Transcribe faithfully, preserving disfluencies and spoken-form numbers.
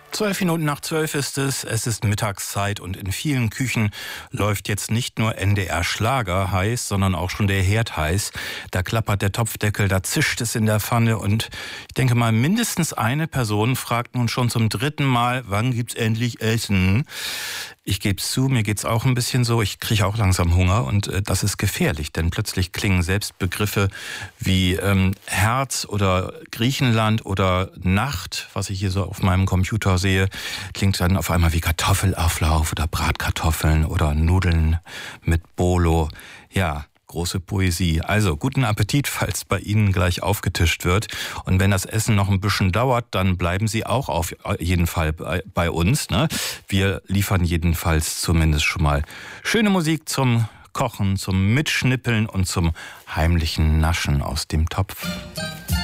Zwölf Minuten nach zwölf ist es. Es ist Mittagszeit und in vielen Küchen läuft jetzt nicht nur N D R Schlager heiß, sondern auch schon der Herd heiß. Da klappert der Topfdeckel, da zischt es in der Pfanne und ich denke mal, mindestens eine Person fragt nun schon zum dritten Mal, wann gibt's endlich Essen? Ich gebe es zu, mir geht's auch ein bisschen so. Ich kriege auch langsam Hunger und äh, das ist gefährlich, denn plötzlich klingen selbst Begriffe wie ähm, Herz oder Griechenland oder Nacht, was ich hier so auf meinem Computer sehe, klingt dann auf einmal wie Kartoffelauflauf oder Bratkartoffeln oder Nudeln mit Bolo. Ja, große Poesie. Also guten Appetit, falls bei Ihnen gleich aufgetischt wird. Und wenn das Essen noch ein bisschen dauert, dann bleiben Sie auch auf jeden Fall bei, bei uns. Ne? Wir liefern jedenfalls zumindest schon mal schöne Musik zum Kochen, zum Mitschnippeln und zum heimlichen Naschen aus dem Topf.